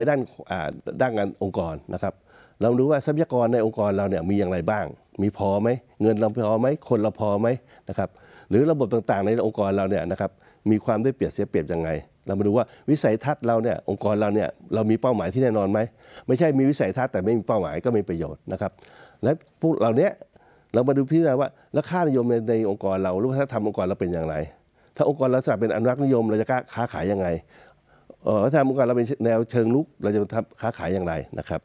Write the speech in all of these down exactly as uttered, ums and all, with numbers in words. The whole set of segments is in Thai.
ด้านด้านงานองค์กรนะครับเราดูว่าทรัพยากรในองค์กรเราเนี่ยมีอย่างไรบ้างมีพอไหมเงินเราพอไหมคนเราพอไหมนะครับหรือระบบต่างๆในองค์กรเราเนี่ยนะครับมีความได้เปรียบเสียเปรียบยังไงเรามาดูว่าวิสัยทัศน์เราเนี่ยองค์กรเราเนี่ยเรามีเป้าหมายที่แน่นอนไหมไม่ใช่มีวิสัยทัศน์แต่ไม่มีเป้าหมายก็ไม่ประโยชน์นะครับและพวกเราเนี้ยเรามาดูพิจารณาว่าแล้วค่านิยมในในองค์กรเราหรือวัฒนธรรมองค์กรเราเป็นอย่างไรถ้าองค์กรเราสนับเป็นอนุรักษ์นิยมเราจะค้าขายยังไงเออถ้าองค์กรเราเป็นแนวเชิงลุกเราจะทำค้าขายอย่างไรนะครับ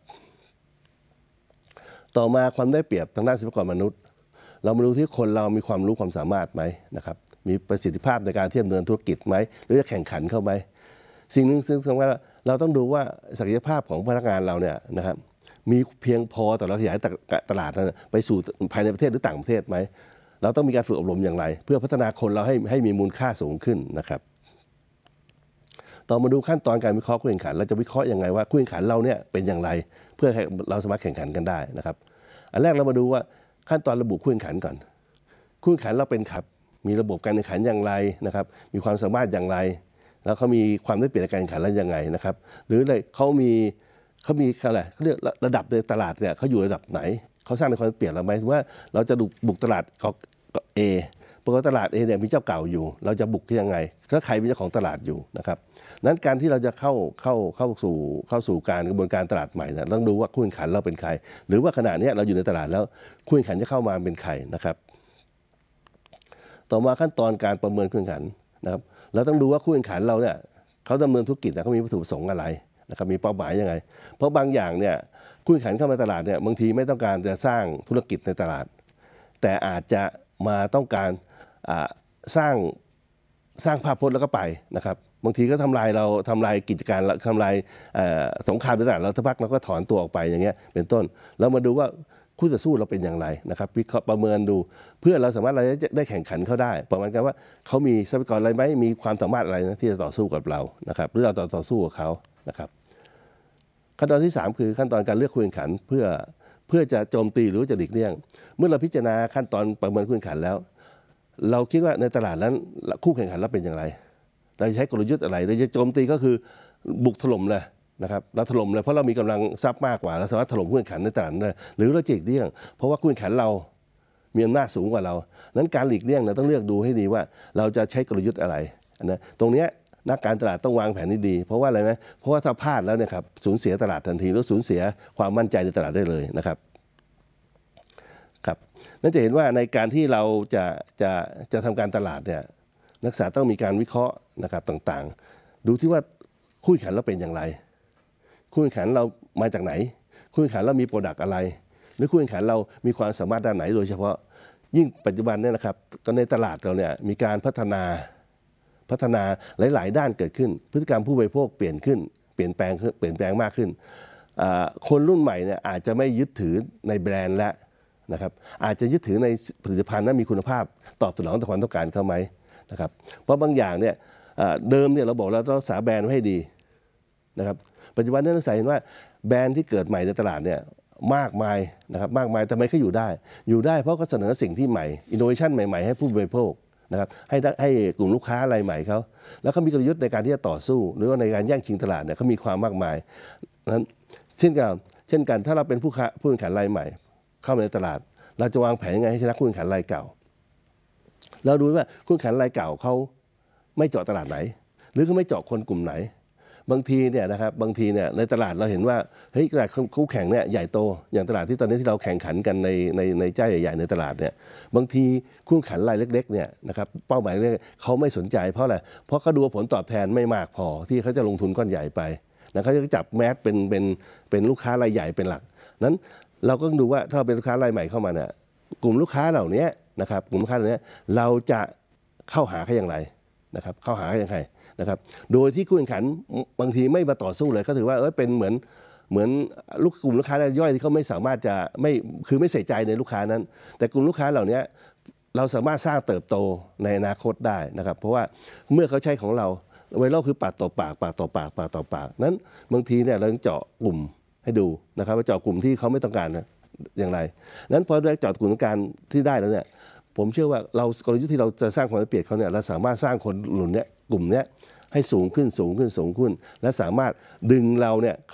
ต่อมาความได้เปรียบทางด้านทรัพยากรมนุษย์เรามาดูที่คนเรามีความรู้ความสามารถไหมนะครับมีประสิทธิภาพในการที่ดำเนินธุรกิจไหมหรือจะแข่งขันเข้าไหมสิ่งหนึ่งซึ่งสำคัญว่าเราต้องดูว่าศักยภาพของพนักงานเราเนี่ยนะครับมีเพียงพอต่อเราขยายตลาดไปสู่ภายในประเทศหรือต่างประเทศไหมเราต้องมีการฝึกอบรมอย่างไรเพื่อพัฒนาคนเราให้ให้มีมูลค่าสูงขึ้นนะครับต่อมาดูขั้นตอนการวิเคราะห์คู่แข่งขันเราจะวิเคราะห์ยังไงว่าคู่แข่งขันเราเนี่ยเป็นอย่างไรเพื่อให้เราสามารถแข่งขันกันได้นะครับอันแรกเรามาดูว่าขั้นตอนระบุคู่แข่งขันก่อนคู่แข่งขันเราเป็นครับมีระบบการแข่งขันอย่างไรนะครับมีความสามารถอย่างไรแล้วเขามีความได้เปรียบในการแข่งขันแล้วยังไงนะครับหรือเขามีเขามีอะไรเขาเรียกระดับในตลาดเนี่ยเขาอยู่ระดับไหนเขาสร้างในความเปลี่ยนเราไหมว่าเราจะบุกตลาดของ A ปกติตลาด A เนี่ยมีเจ้าเก่าอยู่เราจะบุกยังไงถ้าใครเป็นเจ้าของตลาดอยู่นะครับนั้นการที่เราจะเข้าเข้าเข้าสู่เข้าสู่การกระบวนการตลาดใหม่เนี่ยต้องดูว่าคู่แข่งขันเราเป็นใครหรือว่าขณะนี้เราอยู่ในตลาดแล้วคู่แข่งขันจะเข้ามาเป็นใครนะครับต่อมาขั้นตอนการประเมินคู่แข่งขันนะครับเราต้องดูว่าคู่แข่งขันเราเนี่ยเขาดำเนินธุรกิจเขามีวัตถุประสงค์อะไรนะครับมีเป้าหมายยังไงเพราะบางอย่างเนี่ยคู่แข่งขันเข้ามาตลาดเนี่ยบางทีไม่ต้องการจะสร้างธุรกิจในตลาดแต่อาจจะมาต้องการสร้างสร้างภาพพจน์แล้วก็ไปนะครับบางทีก็ทำลายเราทำลายกิจการทำลายสงครามในตลาดเราทักพักเราก็ถอนตัวออกไปอย่างเงี้ยเป็นต้นเรามาดูว่าคู่ต่อสู้เราเป็นอย่างไรนะครับวิเคราะห์ประเมินดูเพื่อเราสามารถเราจะได้แข่งขันเขาได้ประมาณกันว่าเขามีทรัพยากรอะไรไหมมีความสามารถอะไรนะที่จะต่อสู้กับเรานะครับหรือเราต่อต่อสู้กับเขานะครับขั้นตอนที่สามคือขั้นตอนการเลือกคู่แข่งขันเพื่อเพื่อจะโจมตีหรือจะหลีกเลี่ยงเมื่อเราพิจารณาขั้นตอนประเมินคู่แข่งขันแล้วเราคิดว่าในตลาดนั้นคู่แข่งขันเราเป็นอย่างไรเราจะใช้กลยุทธ์อะไรเราจะโจมตีก็คือบุกถล่มเลยนะครับเราถล่มเลยเพราะเรามีกำลังทรัพย์มากกว่าเราสามารถถล่มคู่แข่งขันในตลาดได้หรือเราจะหลีกเลี่ยงเพราะว่าคู่แข่งขันเรามีอำนาจสูงกว่าเรานั้นการหลีกเลี่ยงเราต้องเลือกดูให้ดีว่าเราจะใช้กลยุทธ์อะไรนะตรงนี้นักการตลาดต้องวางแผนให้ดีเพราะว่าอะไรไหมเพราะว่าถ้าพลาดแล้วเนี่ยครับสูญเสียตลาดทันทีแล้วสูญเสียความมั่นใจในตลาดได้เลยนะครับครับนั่นจะเห็นว่าในการที่เราจะจะจะทำการตลาดเนี่ยนักศึกษาต้องมีการวิเคราะห์นะครับต่างๆดูที่ว่าคู่แข่งขันเราเป็นอย่างไรคู่แข่งขันเรามาจากไหนคู่แข่งขันเรามีโปรดักต์อะไรหรือคู่แข่งขันเรามีความสามารถด้านไหนโดยเฉพาะยิ่งปัจจุบันเนี่ยนะครับก็ในตลาดเราเนี่ยมีการพัฒนาพัฒนาหลายๆด้านเกิดขึ้นพฤติกรรมผู้บริโภคเปลี่ยนขึ้นเปลี่ยนแปลงเปลี่ยนแปลงมากขึ้นคนรุ่นใหม่เนี่ยอาจจะไม่ยึดถือในแบรนด์และนะครับอาจจะยึดถือในผลิตภัณฑ์นั้นมีคุณภาพตอบสนองต่อความต้องการเขาไหมนะครับเพราะบางอย่างเนี่ยเดิมเนี่ยเราบอกเราต้องรักษาแบรนด์ไว้ให้ดีนะครับปัจจุบันนี้นักศึกษาเห็นว่าแบรนด์ที่เกิดใหม่ในตลาดเนี่ยมากมายนะครับมากมายแต่ไม่เขาอยู่ได้อยู่ได้เพราะเขาเสนอสิ่งที่ใหม่อินโนเวชันใหม่ๆให้ผู้บริโภคนะครับให้ให้กลุ่มลูกค้ารายใหม่เขาแล้วเขามีกลยุทธ์ในการที่จะต่อสู้หรือว่าในการแย่งชิงตลาดเนี่ยเขามีความมากมายนั้นเช่นกันเช่นกันถ้าเราเป็นผู้ค้าผู้แข่งขันรายใหม่เข้ามาในตลาดเราจะวางแผนยังไงให้ชนะคู่แข่งขันรายเก่าเราดูว่าคู่แข่งขันรายเก่าเขาไม่เจาะตลาดไหนหรือเขาไม่เจาะคนกลุ่มไหนบางทีเนี่ยนะครับบางทีเนี่ยในตลาดเราเห็นว่าเฮ้ยตลาดคู่แข่งเนี่ยใหญ่โตอย่างตลาดที่ตอนนี้ที่เราแข่งขันกันในในในเจ้าใหญ่ๆในตลาดเนี่ยบางทีคู่แข่งรายเล็กๆเนี่ยนะครับเป้าหมายเล็กเขาไม่สนใจเพราะอะไรเพราะเขาดูผลตอบแทนไม่มากพอที่เขาจะลงทุนก้อนใหญ่ไปนะเขาจะจับแมสเป็นเป็นเป็นลูกค้ารายใหญ่เป็นหลักนั้นเราก็ดูว่าถ้าเราเป็นลูกค้ารายใหม่เข้ามาเนี่ยกลุ่มลูกค้าเหล่านี้นะครับกลุ่มลูกค้าเหล่านี้เราจะเข้าหาเขาอย่างไรนะครับเข้าหาเขาอย่างไรนะครับโดยที่คู่แข่งขันบางทีไม่มาต่อสู้เลยเขาถือว่าเออเป็นเหมือนเหมือนลูกกลุ่มลูกค้ารายย่อยที่เขาไม่สามารถจะไม่คือไม่ใส่ใจในลูกค้านั้นแต่กลุ่มลูกค้าเหล่านี้เราสามารถสร้างเติบโตในอนาคตได้นะครับเพราะว่าเมื่อเขาใช้ของเราไวรัลคือปากต่อปากปากต่อปากปากต่อปากนั้นบางทีเนี่ยเราเจาะกลุ่มให้ดูนะครับว่าเจาะกลุ่มที่เขาไม่ต้องการนะอย่างไรนั้นพอได้เจาะกลุ่มการที่ได้แล้วเนี่ยผมเชื่อว่าเรากลยุทธ์ที่เราจะสร้างความได้เปรียบเขาเนี่ยเราสามารถสร้างคนหลุนเนี้ยกลุ่มเนี้ยให้สูงขึ้นสูงขึ้นสูงขึ้นและสามารถดึงเราเนี่ย